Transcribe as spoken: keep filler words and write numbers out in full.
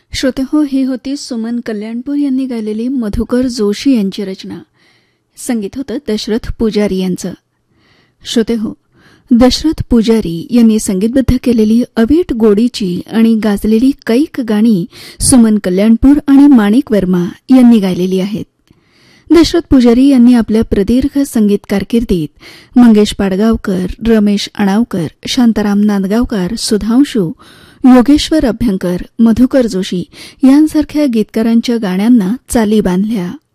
श्रोते हो, ही होती सुमन कल्याणपूर यांनी गायलेली मधुकर जोशी यांची रचना. संगीत होतं दशरथ पुजारी यांचं. श्रोते हो, दशरथ पुजारी यांनी संगीतबद्ध केलेली अवीट गोडीची आणि गाजलेली कैक गाणी सुमन कल्याणपूर आणि माणिक वर्मा यांनी गायलेली आहेत. दशरथ पुजारी यांनी आपल्या प्रदीर्घ संगीत कारकिर्दीत मंगेश पाडगावकर, रमेश अणावकर, शांताराम नांदगावकर, सुधांशू, योगेश्वर अभ्यंकर, मधुकर जोशी यांसारख्या गीतकारांच्या गाण्यांना चाली बांधल्या.